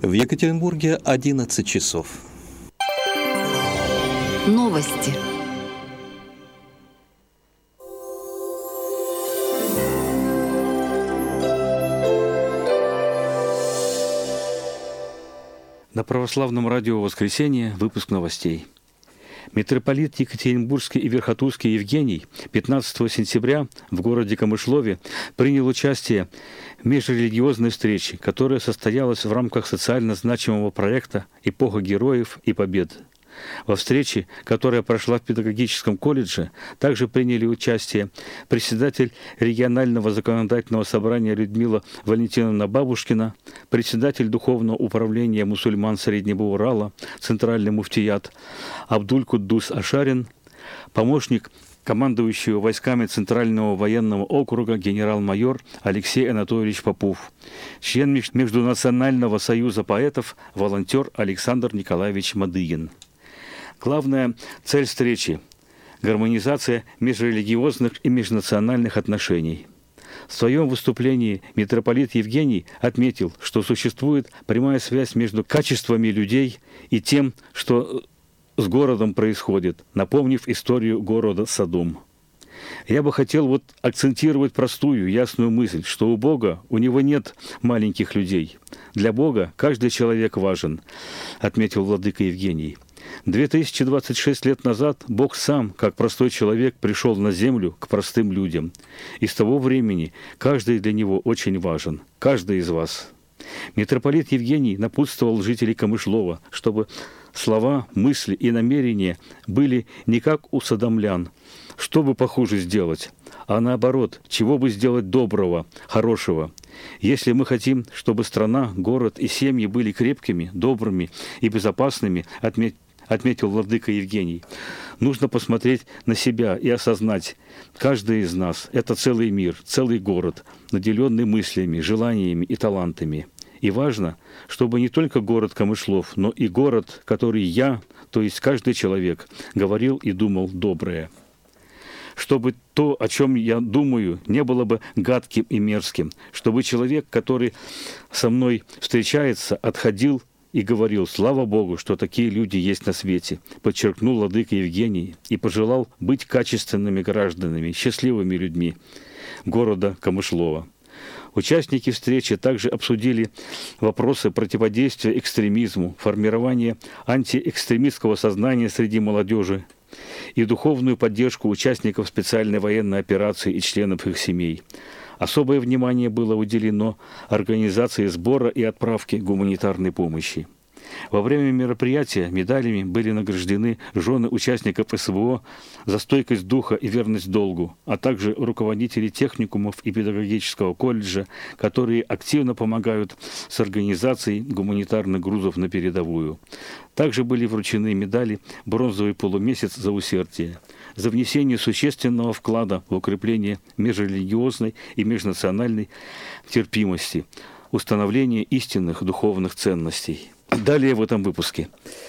В Екатеринбурге 11 часов. Новости. На православном радио «Воскресенье» выпуск новостей. Митрополит Екатеринбургский и Верхотурский Евгений 15 сентября в городе Камышлове принял участие в межрелигиозной встрече, которая состоялась в рамках социально значимого проекта «Эпоха героев и побед». Во встрече, которая прошла в педагогическом колледже, также приняли участие председатель регионального законодательного собрания Людмила Валентиновна Бабушкина, председатель Духовного управления мусульман Среднего Урала, центральный муфтият Абдуль-Куддус Ашарин, помощник командующего войсками Центрального военного округа генерал-майор Алексей Анатольевич Попов, член Междунационального союза поэтов, волонтер Александр Николаевич Мадыгин. Главная цель встречи – гармонизация межрелигиозных и межнациональных отношений. В своем выступлении митрополит Евгений отметил, что существует прямая связь между качествами людей и тем, что с городом происходит, напомнив историю города Содом. Я бы хотел акцентировать простую, ясную мысль, что у Бога, у Него нет маленьких людей. Для Бога каждый человек важен, отметил владыка Евгений. 2026 лет назад Бог сам, как простой человек, пришел на землю к простым людям. И с того времени каждый для Него очень важен, каждый из вас. Митрополит Евгений напутствовал жителей Камышлова, чтобы слова, мысли и намерения были не как у содомлян, что бы похуже сделать, а наоборот, чего бы сделать доброго, хорошего. Если мы хотим, чтобы страна, город и семьи были крепкими, добрыми и безопасными, отметил владыка Евгений, нужно посмотреть на себя и осознать, каждый из нас – это целый мир, целый город, наделенный мыслями, желаниями и талантами. И важно, чтобы не только город Камышлов, но и город, который я, то есть каждый человек, говорил и думал доброе. Чтобы то, о чем я думаю, не было бы гадким и мерзким, чтобы человек, который со мной встречается, отходил и говорил: «Слава Богу, что такие люди есть на свете», подчеркнул владыка Евгений и пожелал быть качественными гражданами, счастливыми людьми города Камышлова. Участники встречи также обсудили вопросы противодействия экстремизму, формирования антиэкстремистского сознания среди молодежи и духовную поддержку участников специальной военной операции и членов их семей. Особое внимание было уделено организации сбора и отправки гуманитарной помощи. Во время мероприятия медалями были награждены жены участников СВО за стойкость духа и верность долгу, а также руководители техникумов и педагогического колледжа, которые активно помогают с организацией гуманитарных грузов на передовую. Также были вручены медали «Бронзовый полумесяц» за усердие, за внесение существенного вклада в укрепление межрелигиозной и межнациональной терпимости, установление истинных духовных ценностей. Далее в этом выпуске.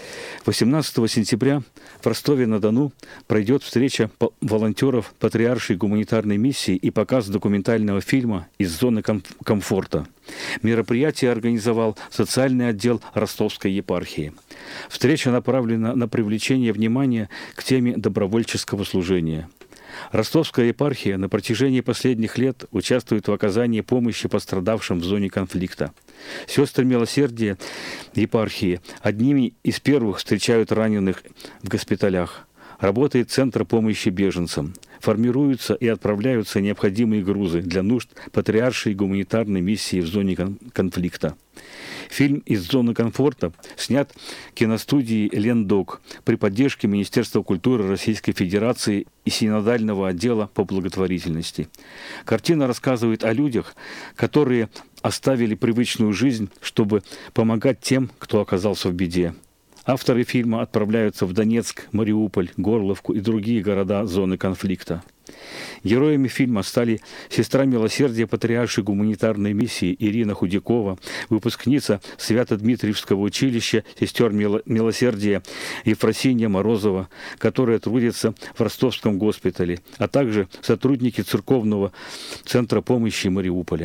18 сентября в Ростове-на-Дону пройдет встреча волонтеров Патриаршей гуманитарной миссии и показ документального фильма «Из зоны комфорта». Мероприятие организовал социальный отдел Ростовской епархии. Встреча направлена на привлечение внимания к теме добровольческого служения. Ростовская епархия на протяжении последних лет участвует в оказании помощи пострадавшим в зоне конфликта. Сестры милосердия епархии одними из первых встречают раненых в госпиталях. Работает Центр помощи беженцам. Формируются и отправляются необходимые грузы для нужд Патриаршей гуманитарной миссии в зоне конфликта. Фильм «Из зоны комфорта» снят киностудией «Лендок» при поддержке Министерства культуры Российской Федерации и Синодального отдела по благотворительности. Картина рассказывает о людях, которые оставили привычную жизнь, чтобы помогать тем, кто оказался в беде. Авторы фильма отправляются в Донецк, Мариуполь, Горловку и другие города зоны конфликта. Героями фильма стали сестра милосердия Патриаршей гуманитарной миссии Ирина Худякова, выпускница Свято-Дмитриевского училища сестер милосердия Ефросинья Морозова, которая трудится в Ростовском госпитале, а также сотрудники Церковного центра помощи Мариуполя.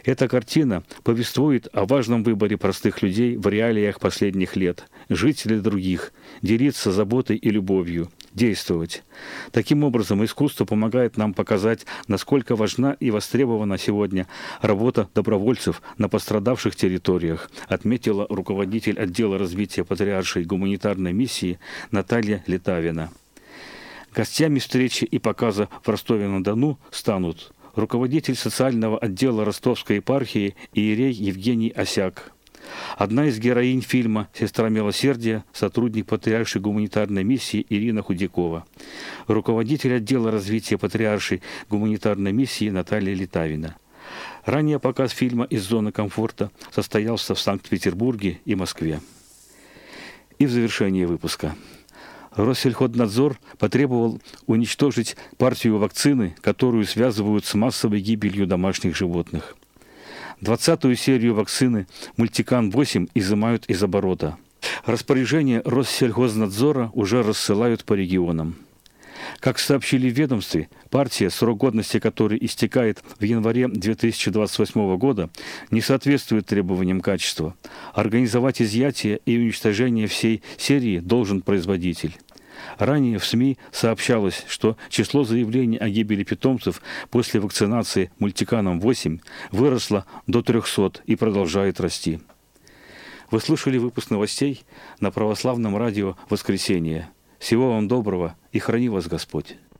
Эта картина повествует о важном выборе простых людей в реалиях последних лет – жить для других, делиться заботой и любовью, действовать. Таким образом, искусство помогает нам показать, насколько важна и востребована сегодня работа добровольцев на пострадавших территориях, отметила руководитель отдела развития Патриаршей гуманитарной миссии Наталья Литавина. Гостями встречи и показа в Ростове-на-Дону станут руководитель социального отдела Ростовской епархии иерей Евгений Осяк, одна из героинь фильма «Сестра милосердия», сотрудник Патриаршей гуманитарной миссии Ирина Худякова, руководитель отдела развития Патриаршей гуманитарной миссии Наталья Литавина. Ранее показ фильма «Из зоны комфорта» состоялся в Санкт-Петербурге и Москве. И в завершение выпуска. Россельхознадзор потребовал уничтожить партию вакцины, которую связывают с массовой гибелью домашних животных. 20-ю серию вакцины «Мультикан-8» изымают из оборота. Распоряжение Россельхознадзора уже рассылают по регионам. Как сообщили в ведомстве, партия, срок годности которой истекает в январе 2028 года, не соответствует требованиям качества. Организовать изъятие и уничтожение всей серии должен производитель. Ранее в СМИ сообщалось, что число заявлений о гибели питомцев после вакцинации Мультиканом-8 выросло до 300 и продолжает расти. Вы слушали выпуск новостей на православном радио «Воскресенье». Всего вам доброго и храни вас Господь.